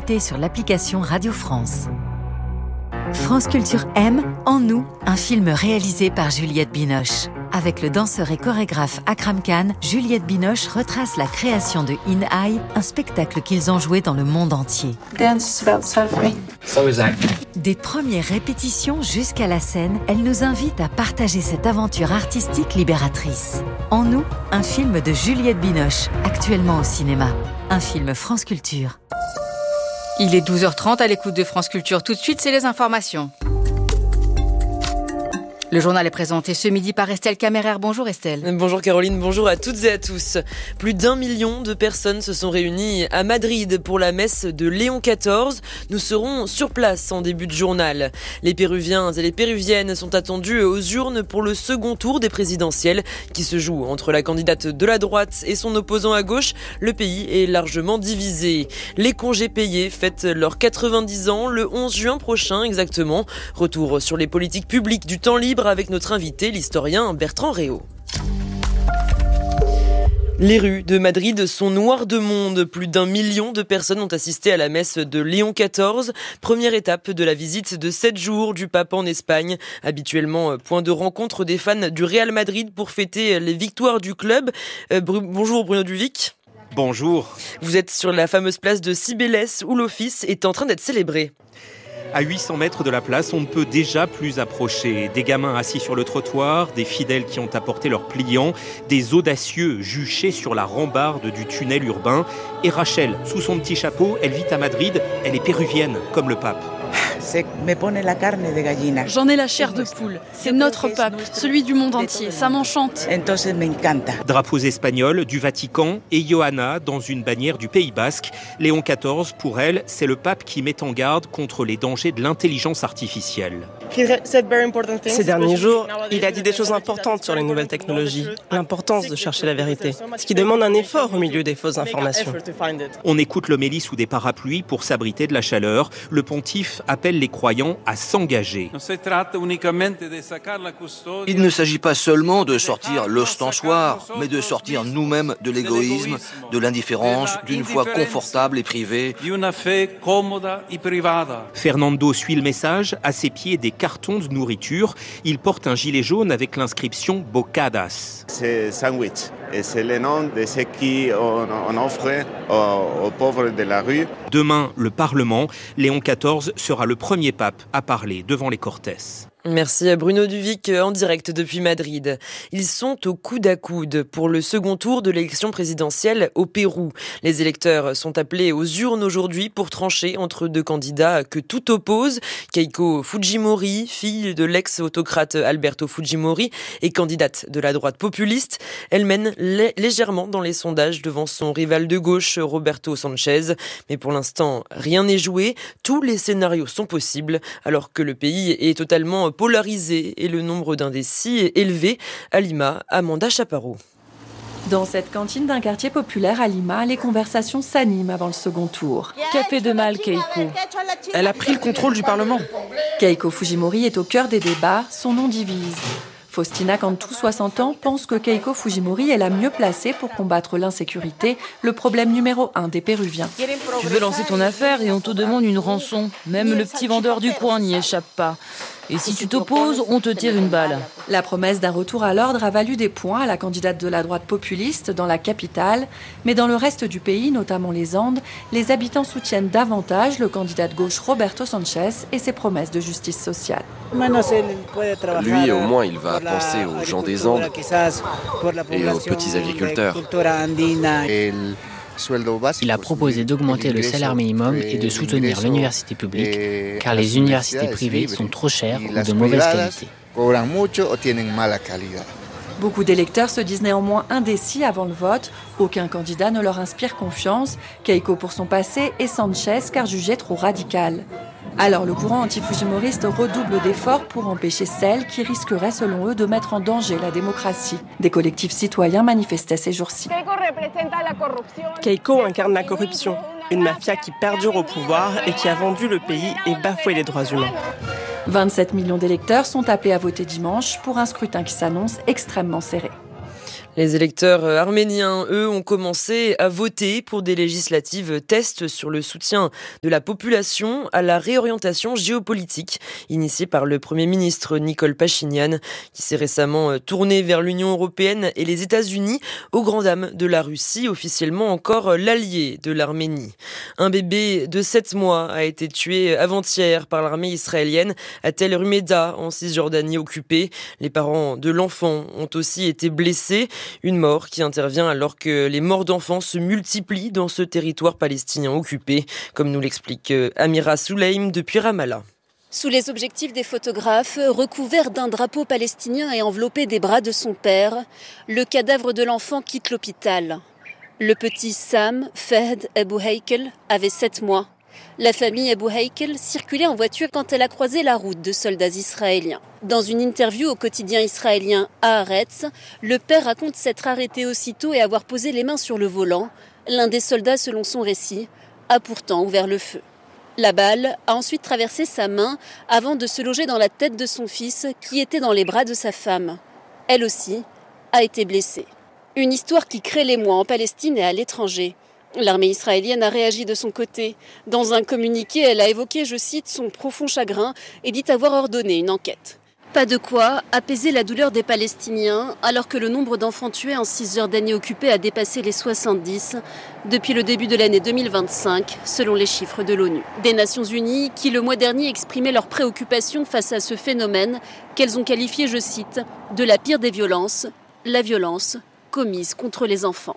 gratuité sur l'application Radio France. France Culture aime En nous, un film réalisé par Juliette Binoche. Avec le danseur et chorégraphe Akram Khan, Juliette Binoche retrace la création de In Eye, un spectacle qu'ils ont joué dans le monde entier. Dance is about suffering. So is acting. Des premières répétitions jusqu'à la scène, elle nous invite à partager cette aventure artistique libératrice. En nous, un film de Juliette Binoche, actuellement au cinéma. Un film France Culture. Il est 12h30 à l'écoute de France Culture. Tout de suite, c'est les informations. Le journal est présenté ce midi par Estelle Caméraire. Bonjour Estelle. Bonjour Caroline, bonjour à toutes et à tous. Plus d'1 million de personnes se sont réunies à Madrid pour la messe de Léon XIV. Nous serons sur place en début de journal. Les Péruviens et les Péruviennes sont attendus aux urnes pour le second tour des présidentielles qui se joue entre la candidate de la droite et son opposant à gauche. Le pays est largement divisé. Les congés payés fêtent leurs 90 ans le 11 juin prochain exactement. Retour sur les politiques publiques du temps libre avec notre invité, l'historien Bertrand Réau. Les rues de Madrid sont noires de monde. Plus d'1 million de personnes ont assisté à la messe de Léon XIV, première étape de la visite de 7 jours du pape en Espagne. Habituellement, point de rencontre des fans du Real Madrid pour fêter les victoires du club. Bonjour Bruno Duvic. Bonjour. Vous êtes sur la fameuse place de Cibeles où l'office est en train d'être célébré. À 800 mètres de la place, on ne peut déjà plus approcher. Des gamins assis sur le trottoir, des fidèles qui ont apporté leurs pliants, des audacieux juchés sur la rambarde du tunnel urbain. Et Rachel, sous son petit chapeau, elle vit à Madrid, elle est péruvienne, comme le pape. J'en ai la chair de poule. C'est notre pape, celui du monde entier. Ça m'enchante. Drapeaux espagnols, du Vatican et Johanna dans une bannière du Pays Basque. Léon XIV, pour elle, c'est le pape qui met en garde contre les dangers de l'intelligence artificielle. Ces derniers jours, il a dit des choses importantes sur les nouvelles technologies, l'importance de chercher la vérité, ce qui demande un effort au milieu des fausses informations. On écoute l'homélie sous des parapluies pour s'abriter de la chaleur. Le pontife appelle les croyants à s'engager. Il ne s'agit pas seulement de sortir l'ostensoir, mais de sortir nous-mêmes de l'égoïsme, de l'indifférence, d'une foi confortable et privée. Fernando suit le message, à ses pieds des cartons de nourriture. Il porte un gilet jaune avec l'inscription Bocadas. C'est sandwich et c'est le nom de ce qu'on offre aux pauvres de la rue. Demain, le Parlement, Léon XIV sera le premier pape à parler devant les Cortes. Merci à Bruno Duvic en direct depuis Madrid. Ils sont au coude à coude pour le second tour de l'élection présidentielle au Pérou. Les électeurs sont appelés aux urnes aujourd'hui pour trancher entre deux candidats que tout oppose. Keiko Fujimori, fille de l'ex-autocrate Alberto Fujimori et candidate de la droite populiste. Elle mène légèrement dans les sondages devant son rival de gauche Roberto Sanchez. Mais pour l'instant, rien n'est joué. Tous les scénarios sont possibles alors que le pays est totalement polarisé et le nombre d'indécis est élevé. À Lima, Amanda Chaparro. Dans cette cantine d'un quartier populaire à Lima, les conversations s'animent avant le second tour. Qu'a fait de mal, Keiko? Elle a pris le contrôle du Parlement. Keiko Fujimori est au cœur des débats, son nom divise. Faustina Cantu, 60 ans, pense que Keiko Fujimori est la mieux placée pour combattre l'insécurité, le problème numéro 1 des Péruviens. Tu veux lancer ton affaire et on te demande une rançon. Même le petit vendeur du coin n'y échappe pas. Et si tu t'opposes, on te tire une balle. La promesse d'un retour à l'ordre a valu des points à la candidate de la droite populiste dans la capitale. Mais dans le reste du pays, notamment les Andes, les habitants soutiennent davantage le candidat de gauche Roberto Sanchez et ses promesses de justice sociale. Lui, au moins, il va penser aux gens des Andes et aux petits agriculteurs. Il a proposé d'augmenter le salaire minimum et de soutenir l'université publique, car les universités privées sont trop chères ou de mauvaise qualité. Beaucoup d'électeurs se disent néanmoins indécis avant le vote. Aucun candidat ne leur inspire confiance. Keiko pour son passé et Sanchez car jugé trop radical. Alors le courant anti-fujimoriste redouble d'efforts pour empêcher celle qui risquerait selon eux de mettre en danger la démocratie. Des collectifs citoyens manifestaient ces jours-ci. Keiko incarne la corruption, une mafia qui perdure au pouvoir et qui a vendu le pays et bafoué les droits humains. 27 millions d'électeurs sont appelés à voter dimanche pour un scrutin qui s'annonce extrêmement serré. Les électeurs arméniens, eux, ont commencé à voter pour des législatives tests sur le soutien de la population à la réorientation géopolitique initiée par le Premier ministre Nikol Pachinian, qui s'est récemment tourné vers l'Union européenne et les États-Unis, aux grandes dames de la Russie, officiellement encore l'allié de l'Arménie. Un bébé de 7 mois a été tué avant-hier par l'armée israélienne à Tel Rumeda, en Cisjordanie occupée. Les parents de l'enfant ont aussi été blessés. Une mort qui intervient alors que les morts d'enfants se multiplient dans ce territoire palestinien occupé, comme nous l'explique Amira Souleim depuis Ramallah. Sous les objectifs des photographes, recouvert d'un drapeau palestinien et enveloppé des bras de son père, le cadavre de l'enfant quitte l'hôpital. Le petit Sam Fahd Abou Heikel avait 7 mois. La famille Abou Heikel circulait en voiture quand elle a croisé la route de soldats israéliens. Dans une interview au quotidien israélien Haaretz, le père raconte s'être arrêté aussitôt et avoir posé les mains sur le volant. L'un des soldats, selon son récit, a pourtant ouvert le feu. La balle a ensuite traversé sa main avant de se loger dans la tête de son fils qui était dans les bras de sa femme. Elle aussi a été blessée. Une histoire qui crée l'émoi en Palestine et à l'étranger. L'armée israélienne a réagi de son côté. Dans un communiqué, elle a évoqué, je cite, son profond chagrin et dit avoir ordonné une enquête. Pas de quoi apaiser la douleur des Palestiniens alors que le nombre d'enfants tués en Cisjordanie occupée a dépassé les 70 depuis le début de l'année 2025, selon les chiffres de l'ONU. Des Nations Unies qui, le mois dernier, exprimaient leur préoccupation face à ce phénomène qu'elles ont qualifié, je cite, de la pire des violences, la violence commise contre les enfants.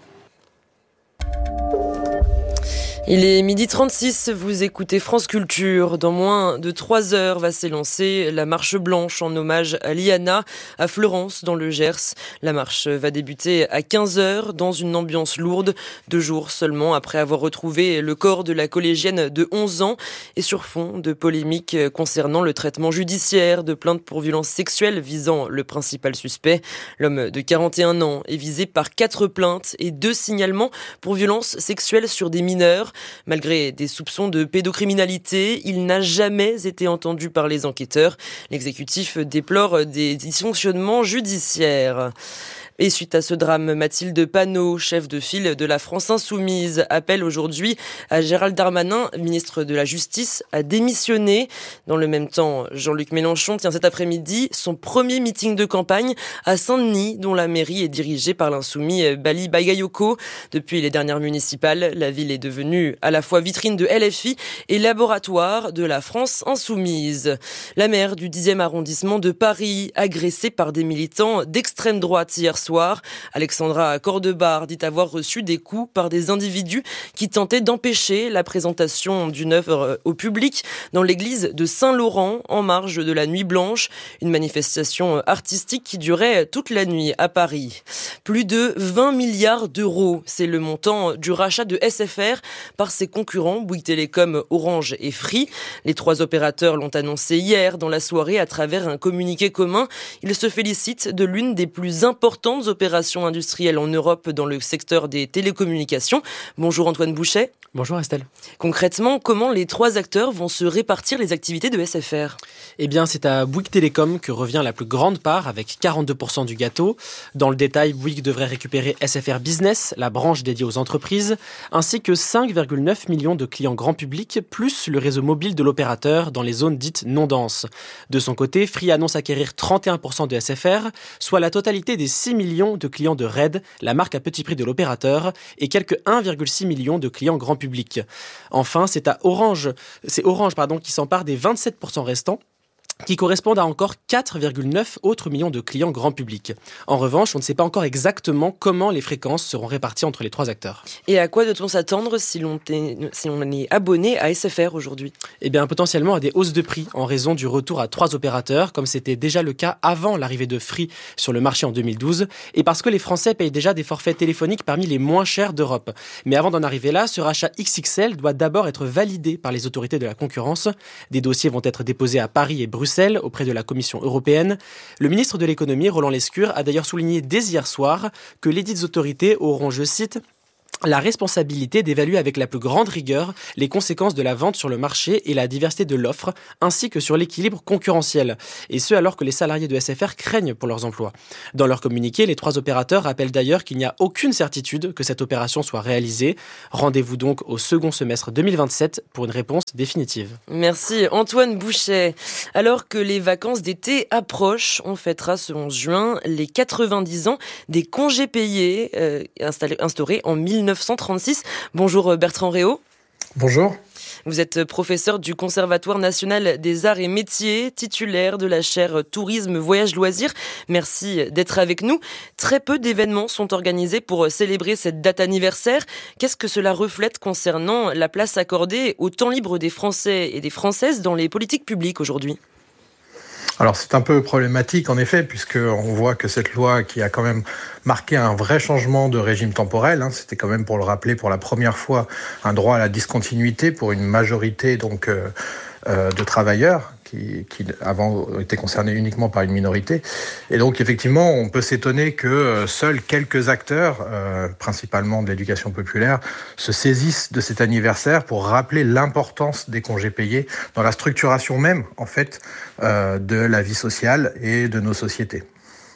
Il est 12h36, vous écoutez France Culture. Dans moins de 3 heures va s'élancer la marche blanche en hommage à Liana à Fleurance dans le Gers. La marche va débuter à 15h dans une ambiance lourde, 2 jours seulement après avoir retrouvé le corps de la collégienne de 11 ans et sur fond de polémiques concernant le traitement judiciaire de plaintes pour violences sexuelles visant le principal suspect. L'homme de 41 ans est visé par 4 plaintes et 2 signalements pour violences sexuelles sur des mineurs. Malgré des soupçons de pédocriminalité, il n'a jamais été entendu par les enquêteurs. L'exécutif déplore des dysfonctionnements judiciaires. Et suite à ce drame, Mathilde Panot, chef de file de la France Insoumise, appelle aujourd'hui à Gérald Darmanin, ministre de la Justice, à démissionner. Dans le même temps, Jean-Luc Mélenchon tient cet après-midi son premier meeting de campagne à Saint-Denis, dont la mairie est dirigée par l'insoumis Bali Bagayoko. Depuis les dernières municipales, la ville est devenue à la fois vitrine de LFI et laboratoire de la France Insoumise. La maire du 10e arrondissement de Paris, agressée par des militants d'extrême droite hier soir. Alexandra Cordebar dit avoir reçu des coups par des individus qui tentaient d'empêcher la présentation d'une œuvre au public dans l'église de Saint-Laurent en marge de la Nuit Blanche, une manifestation artistique qui durait toute la nuit à Paris. Plus de 20 milliards d'euros, c'est le montant du rachat de SFR par ses concurrents Bouygues Telecom, Orange et Free. Les 3 opérateurs l'ont annoncé hier dans la soirée à travers un communiqué commun. Ils se félicitent de l'une des plus importantes opérations industrielles en Europe dans le secteur des télécommunications. Bonjour Antoine Bouchet. Bonjour Estelle. Concrètement, comment les 3 acteurs vont se répartir les activités de SFR ? Eh bien, c'est à Bouygues Telecom que revient la plus grande part, avec 42% du gâteau. Dans le détail, Bouygues devrait récupérer SFR Business, la branche dédiée aux entreprises, ainsi que 5,9 millions de clients grand public, plus le réseau mobile de l'opérateur dans les zones dites non denses. De son côté, Free annonce acquérir 31% de SFR, soit la totalité des 6 millions de clients de RED, la marque à petit prix de l'opérateur, et quelques 1,6 millions de clients grand public. Enfin, c'est Orange qui s'empare des 27% restants, qui correspondent à encore 4,9 autres millions de clients grand public. En revanche, on ne sait pas encore exactement comment les fréquences seront réparties entre les 3 acteurs. Et à quoi doit-on s'attendre si l'on est abonné à SFR aujourd'hui ? Eh bien, potentiellement à des hausses de prix en raison du retour à 3 opérateurs, comme c'était déjà le cas avant l'arrivée de Free sur le marché en 2012, et parce que les Français payent déjà des forfaits téléphoniques parmi les moins chers d'Europe. Mais avant d'en arriver là, ce rachat XXL doit d'abord être validé par les autorités de la concurrence. Des dossiers vont être déposés à Paris et Bruxelles auprès de la Commission européenne. Le ministre de l'économie, Roland Lescure, a d'ailleurs souligné dès hier soir que les dites autorités auront, je cite, la responsabilité d'évaluer avec la plus grande rigueur les conséquences de la vente sur le marché et la diversité de l'offre, ainsi que sur l'équilibre concurrentiel, et ce alors que les salariés de SFR craignent pour leurs emplois. Dans leur communiqué, les 3 opérateurs rappellent d'ailleurs qu'il n'y a aucune certitude que cette opération soit réalisée. Rendez-vous donc au second semestre 2027 pour une réponse définitive. Merci Antoine Bouchet. Alors que les vacances d'été approchent, on fêtera ce 11 juin les 90 ans des congés payés instaurés en 1936. Bonjour Bertrand Réau. Bonjour. Vous êtes professeur du Conservatoire national des arts et métiers, titulaire de la chaire Tourisme, Voyage, Loisirs. Merci d'être avec nous. Très peu d'événements sont organisés pour célébrer cette date anniversaire. Qu'est-ce que cela reflète concernant la place accordée au temps libre des Français et des Françaises dans les politiques publiques aujourd'hui ? Alors c'est un peu problématique en effet, puisqu'on voit que cette loi qui a quand même marqué un vrai changement de régime temporel, c'était quand même, pour le rappeler, pour la première fois un droit à la discontinuité pour une majorité donc de travailleurs qui avant étaient concernés uniquement par une minorité. Et donc effectivement, on peut s'étonner que seuls quelques acteurs, principalement de l'éducation populaire, se saisissent de cet anniversaire pour rappeler l'importance des congés payés dans la structuration même, en fait, de la vie sociale et de nos sociétés.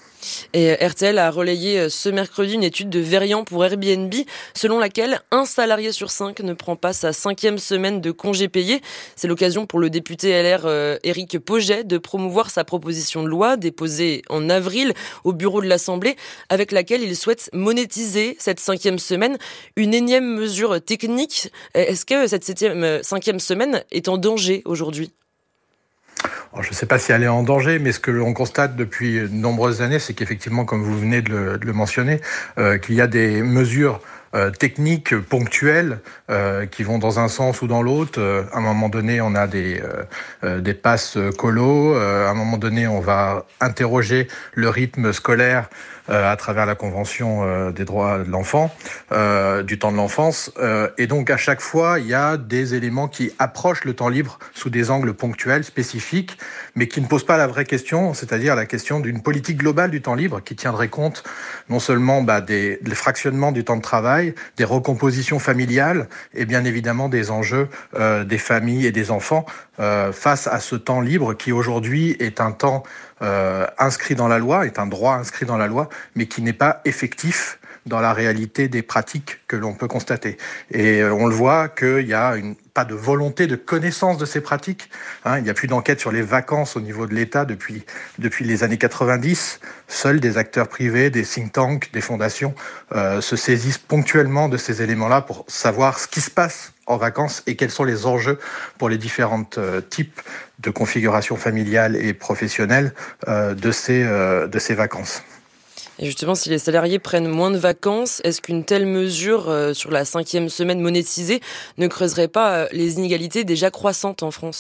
Et RTL a relayé ce mercredi une étude de Verian pour Airbnb, selon laquelle un salarié sur 5 ne prend pas sa 5e semaine de congé payé. C'est l'occasion pour le député LR Éric Pauget de promouvoir sa proposition de loi déposée en avril au bureau de l'Assemblée, avec laquelle il souhaite monétiser cette 5e semaine. Une énième mesure technique. Est-ce que cette 5e semaine est en danger aujourd'hui ? Alors, je ne sais pas si elle est en danger, mais ce que l'on constate depuis de nombreuses années, c'est qu'effectivement, comme vous venez de le mentionner, qu'il y a des mesures techniques ponctuelles qui vont dans un sens ou dans l'autre. À un moment donné, on a des passes colo. À un moment donné, on va interroger le rythme scolaire à travers la Convention des droits de l'enfant, du temps de l'enfance. Et donc, à chaque fois, il y a des éléments qui approchent le temps libre sous des angles ponctuels, spécifiques, mais qui ne posent pas la vraie question, c'est-à-dire la question d'une politique globale du temps libre qui tiendrait compte non seulement des fractionnements du temps de travail, des recompositions familiales et bien évidemment des enjeux des familles et des enfants face à ce temps libre qui aujourd'hui est un temps inscrit dans la loi, est un droit inscrit dans la loi, mais qui n'est pas effectif dans la réalité des pratiques que l'on peut constater. Et on le voit qu'il y a pas de volonté de connaissance de ces pratiques. Il n'y a plus d'enquête sur les vacances au niveau de l'État depuis les années 90. Seuls des acteurs privés, des think tanks, des fondations se saisissent ponctuellement de ces éléments-là pour savoir ce qui se passe en vacances et quels sont les enjeux pour les différents types de configurations familiales et professionnelles de ces vacances. Et justement, si les salariés prennent moins de vacances, est-ce qu'une telle mesure sur la 5e semaine monétisée ne creuserait pas les inégalités déjà croissantes en France ?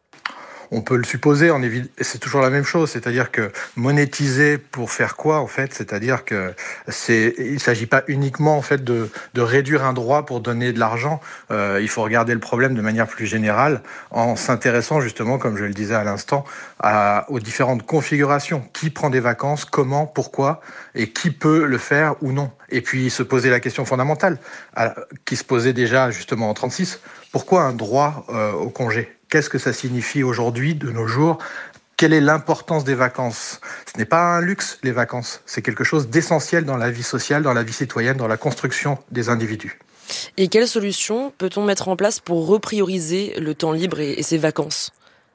On peut le supposer, c'est toujours la même chose, c'est-à-dire que monétiser pour faire quoi en fait ? C'est-à-dire que il s'agit pas uniquement en fait de réduire un droit pour donner de l'argent. Il faut regarder le problème de manière plus générale en s'intéressant justement, comme je le disais à l'instant, aux différentes configurations. Qui prend des vacances, comment, pourquoi, et qui peut le faire ou non. Et puis se poser la question fondamentale qui se posait déjà justement en 1936. Pourquoi un droit au congé ? Qu'est-ce que ça signifie aujourd'hui, de nos jours ? Quelle est l'importance des vacances ? Ce n'est pas un luxe, les vacances. C'est quelque chose d'essentiel dans la vie sociale, dans la vie citoyenne, dans la construction des individus. Et quelles solutions peut-on mettre en place pour reprioriser le temps libre et ses vacances ?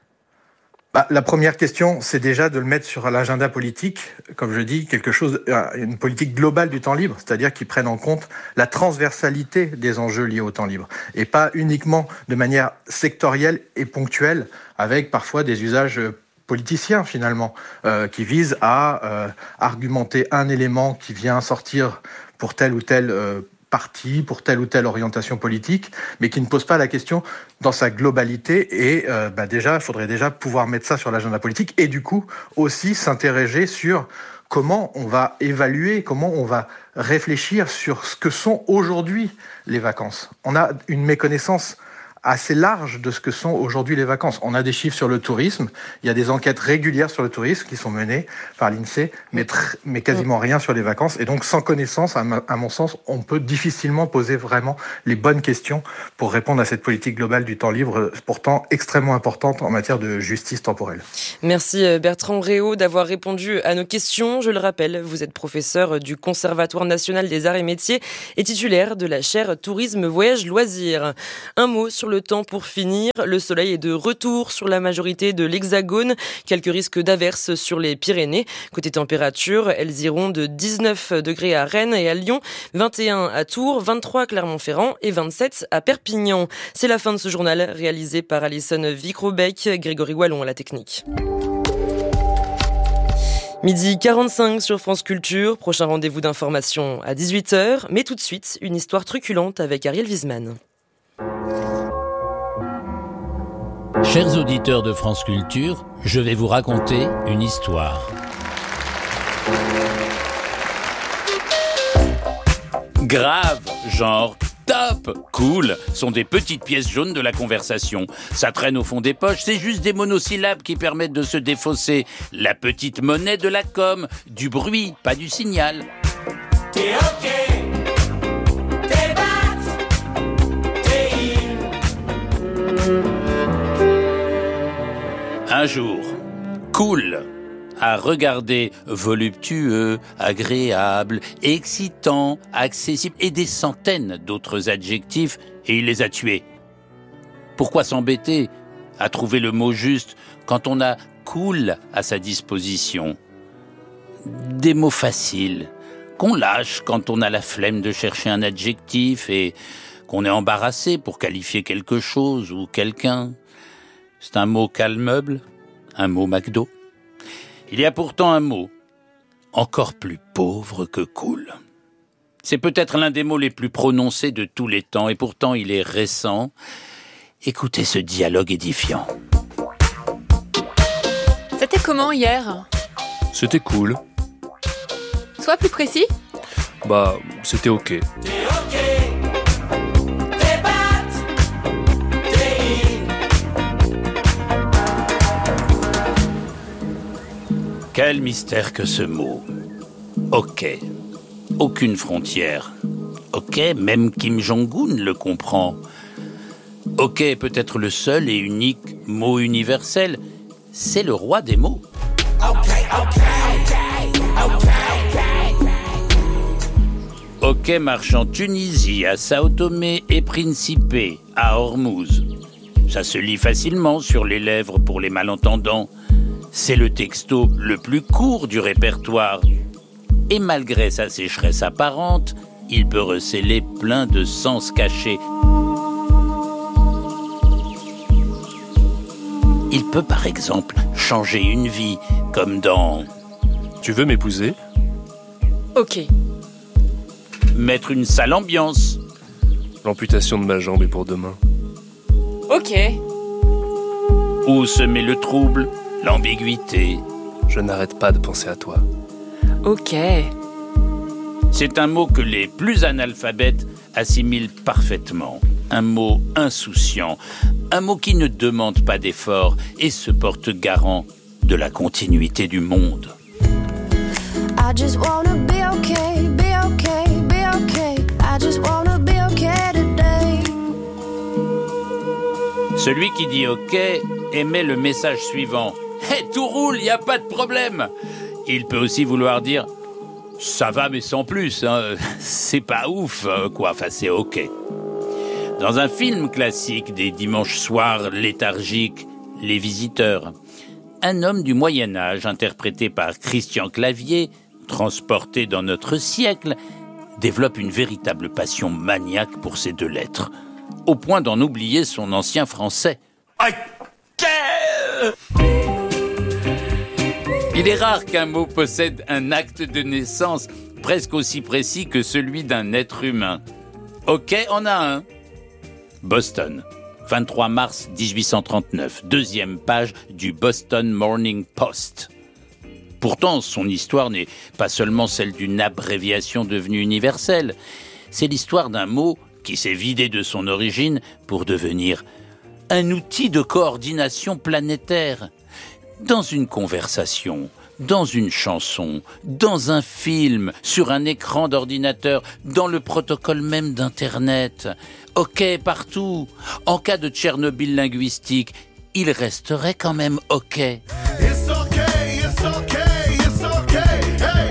La première question, c'est déjà de le mettre sur l'agenda politique, comme je dis, une politique globale du temps libre, c'est-à-dire qui prenne en compte la transversalité des enjeux liés au temps libre, et pas uniquement de manière sectorielle et ponctuelle, avec parfois des usages politiciens finalement, qui visent à argumenter un élément qui vient sortir pour tel ou tel parti, pour telle ou telle orientation politique, mais qui ne pose pas la question dans sa globalité. Et il faudrait déjà pouvoir mettre ça sur l'agenda politique et du coup aussi s'interroger sur comment on va évaluer, comment on va réfléchir sur ce que sont aujourd'hui les vacances. On a une méconnaissance assez large de ce que sont aujourd'hui les vacances. On a des chiffres sur le tourisme, il y a des enquêtes régulières sur le tourisme qui sont menées par l'INSEE, mais quasiment rien sur les vacances. Et donc, sans connaissance, à mon sens, on peut difficilement poser vraiment les bonnes questions pour répondre à cette politique globale du temps libre, pourtant extrêmement importante en matière de justice temporelle. Merci Bertrand Réau d'avoir répondu à nos questions. Je le rappelle, vous êtes professeur du Conservatoire national des arts et métiers et titulaire de la chaire Tourisme, Voyage, Loisirs. Un mot sur le temps pour finir. Le soleil est de retour sur la majorité de l'Hexagone. Quelques risques d'averses sur les Pyrénées. Côté température, elles iront de 19 degrés à Rennes et à Lyon, 21 à Tours, 23 à Clermont-Ferrand et 27 à Perpignan. C'est la fin de ce journal réalisé par Alison Vicrobec, Grégory Wallon à la technique. Midi 45 sur France Culture, prochain rendez-vous d'information à 18h, mais tout de suite, une histoire truculente avec Ariel Wiesman. Chers auditeurs de France Culture, je vais vous raconter une histoire. Grave, genre top, cool, sont des petites pièces jaunes de la conversation. Ça traîne au fond des poches, c'est juste des monosyllabes qui permettent de se défausser. La petite monnaie de la com, du bruit, pas du signal. T'es ok, t'es bat, t'es un jour, cool à regarder, voluptueux, agréable, excitant, accessible et des centaines d'autres adjectifs, et il les a tués. Pourquoi s'embêter à trouver le mot juste quand on a cool à sa disposition? Des mots faciles, qu'on lâche quand on a la flemme de chercher un adjectif et qu'on est embarrassé pour qualifier quelque chose ou quelqu'un. C'est un mot calmeuble, un mot McDo. Il y a pourtant un mot encore plus pauvre que cool. C'est peut-être l'un des mots les plus prononcés de tous les temps et pourtant il est récent. Écoutez ce dialogue édifiant. C'était comment hier ? C'était cool. Sois plus précis ? Bah, c'était ok. Quel mystère que ce mot. Ok. Aucune frontière. Ok, même Kim Jong-un le comprend. Ok est peut-être le seul et unique mot universel. C'est le roi des mots. Ok marche en Tunisie, à Sao Tomé et Principe, à Hormuz. Ça se lit facilement sur les lèvres pour les malentendants. C'est le texto le plus court du répertoire. Et malgré sa sécheresse apparente, il peut recéler plein de sens cachés. Il peut par exemple changer une vie, comme dans « Tu veux m'épouser ?» Ok. Mettre une sale ambiance. L'amputation de ma jambe est pour demain. Ok. Ou semer le trouble, l'ambiguïté. Je n'arrête pas de penser à toi. Ok. C'est un mot que les plus analphabètes assimilent parfaitement. Un mot insouciant. Un mot qui ne demande pas d'effort et se porte garant de la continuité du monde. I just wanna be okay, be okay, be okay. I just wanna be okay today. Celui qui dit ok émet le message suivant. Hey, tout roule, y a pas de problème. Il peut aussi vouloir dire ça va mais sans plus, hein. C'est pas ouf, quoi, enfin c'est ok. Dans un film classique des dimanches soirs léthargiques, Les Visiteurs, un homme du Moyen-Âge interprété par Christian Clavier, transporté dans notre siècle, développe une véritable passion maniaque pour ces deux lettres, au point d'en oublier son ancien français. Il est rare qu'un mot possède un acte de naissance presque aussi précis que celui d'un être humain. Ok, on a un. Boston, 23 mars 1839, deuxième page du Boston Morning Post. Pourtant, son histoire n'est pas seulement celle d'une abréviation devenue universelle. C'est l'histoire d'un mot qui s'est vidé de son origine pour devenir un outil de coordination planétaire. Dans une conversation, dans une chanson, dans un film, sur un écran d'ordinateur, dans le protocole même d'Internet. OK partout. En cas de Tchernobyl linguistique, il resterait quand même OK. It's okay, it's okay, it's okay, hey.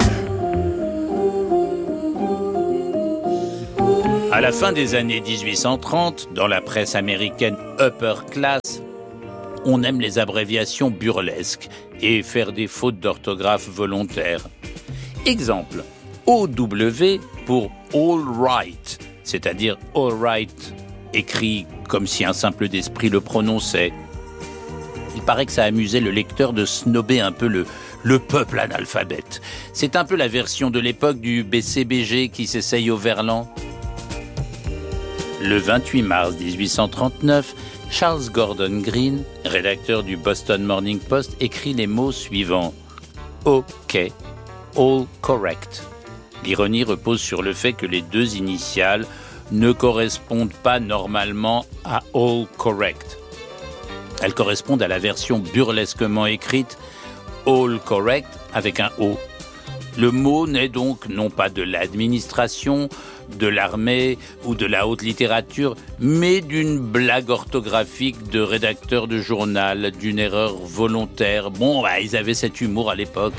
À la fin des années 1830, dans la presse américaine upper class, on aime les abréviations burlesques et faire des fautes d'orthographe volontaires. Exemple, OW pour All Right, c'est-à-dire All Right, écrit comme si un simple d'esprit le prononçait. Il paraît que ça amusait le lecteur de snober un peu le peuple analphabète. C'est un peu la version de l'époque du BCBG qui s'essaye au verlan. Le 28 mars 1839, Charles Gordon Green, rédacteur du Boston Morning Post, écrit les mots suivants. OK, all correct. L'ironie repose sur le fait que les deux initiales ne correspondent pas normalement à all correct. Elles correspondent à la version burlesquement écrite all correct avec un O. Le mot n'est donc non pas de l'administration, de l'armée ou de la haute littérature, mais d'une blague orthographique de rédacteur de journal, d'une erreur volontaire. Bon, ils avaient cet humour à l'époque.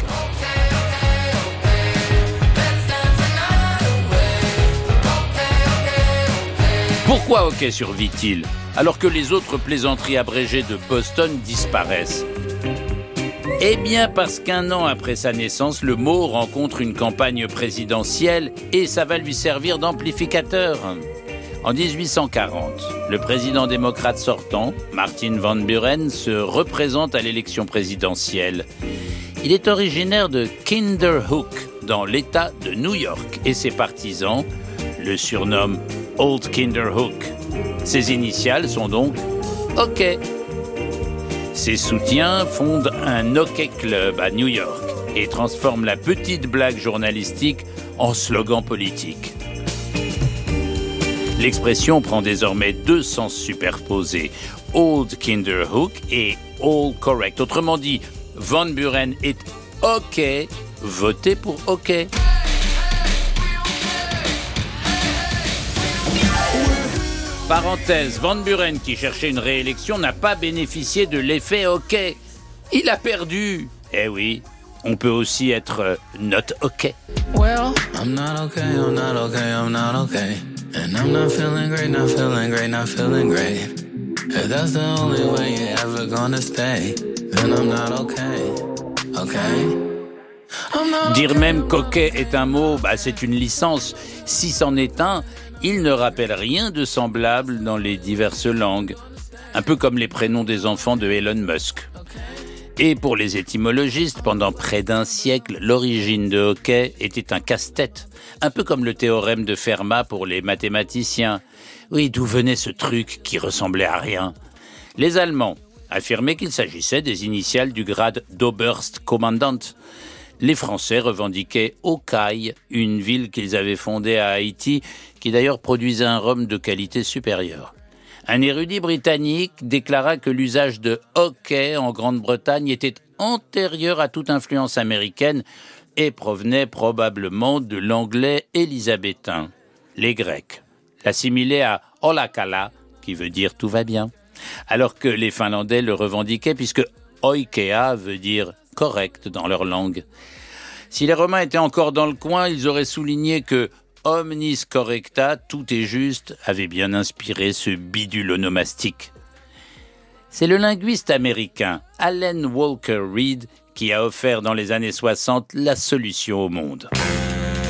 Pourquoi OK survit-il, alors que les autres plaisanteries abrégées de Boston disparaissent ? Eh bien parce qu'un an après sa naissance, le mot rencontre une campagne présidentielle et ça va lui servir d'amplificateur. En 1840, le président démocrate sortant, Martin Van Buren, se représente à l'élection présidentielle. Il est originaire de Kinderhook, dans l'État de New York, et ses partisans le surnomment Old Kinderhook. Ses initiales sont donc OK. Ses soutiens fondent un Hockey Club à New York et transforment la petite blague journalistique en slogan politique. L'expression prend désormais deux sens superposés, Old Kinderhook et All Correct. Autrement dit, Van Buren est OK, votez pour OK. Parenthèse, Van Buren, qui cherchait une réélection, n'a pas bénéficié de l'effet OK. Il a perdu. Eh oui, on peut aussi être not OK. Well, I'm not okay, I'm not okay, I'm not okay. And I'm not feeling great, not feeling great, not feeling great. If that's the only way you're ever gonna stay, then I'm not okay, okay? Dire même qu'OK est un mot, c'est une licence. Si c'en est un, il ne rappelle rien de semblable dans les diverses langues. Un peu comme les prénoms des enfants de Elon Musk. Et pour les étymologistes, pendant près d'un siècle, l'origine de hockey était un casse-tête. Un peu comme le théorème de Fermat pour les mathématiciens. Oui, d'où venait ce truc qui ressemblait à rien ? Les Allemands affirmaient qu'il s'agissait des initiales du grade d'Oberstkommandant. Les Français revendiquaient Hawkeye, une ville qu'ils avaient fondée à Haïti, qui d'ailleurs produisait un rhum de qualité supérieure. Un érudit britannique déclara que l'usage de hockey en Grande-Bretagne était antérieur à toute influence américaine et provenait probablement de l'anglais élisabétain. Les Grecs l'assimilaient à olakala, qui veut dire « tout va bien », alors que les Finlandais le revendiquaient puisque oikea veut dire « correct » dans leur langue. Si les Romains étaient encore dans le coin, ils auraient souligné que omnis correcta, tout est juste, avait bien inspiré ce bidule onomastique. C'est le linguiste américain Allen Walker Reed qui a offert dans les années 60 la solution au monde.